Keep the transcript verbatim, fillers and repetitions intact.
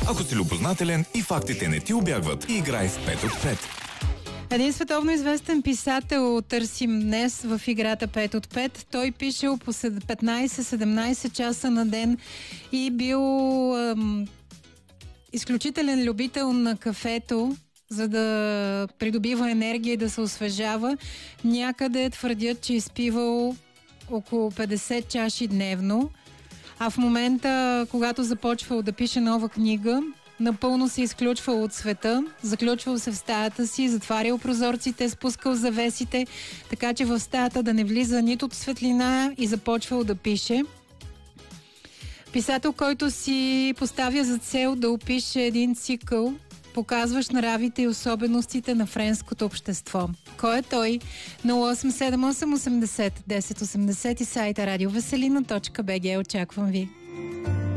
Ако си любознателен и фактите не ти убягват, играй в пет от пет. Един световно известен писател търсим днес в играта пет от пет. Той пишел по петнайсет-седемнайсет часа на ден и бил ам, изключителен любител на кафето, за да придобива енергия и да се освежава. Някъде твърдят, че изпивал около петдесет чаши дневно, а в момента, когато започвал да пише нова книга, напълно се изключвал от света, заключвал се в стаята си, затварял прозорците, спускал завесите, така че в стаята да не влиза нито от светлина и започвал да пише. Писател, който си поставя за цел да опише един цикъл, показващ нравите и особеностите на френското общество. Кой е той? нула осем седем осем осемдесет десет осемдесет и сайта радиовеселина точка би джи. Очаквам ви.